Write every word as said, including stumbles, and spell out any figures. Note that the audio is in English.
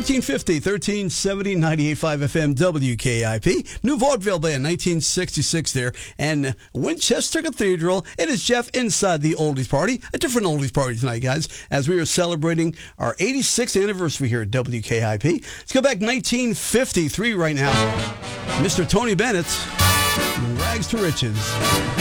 fourteen fifty, thirteen seventy, ninety-eight point five F M, W K I P. New Vaudeville Band, nineteen sixty-six there. And Winchester Cathedral. It is Jeff inside the Oldies Party. A different Oldies Party tonight, guys, as we are celebrating our eighty-sixth anniversary here at W K I P. Let's go back nineteen fifty-three right now. Mister Tony Bennett, Rags to Riches.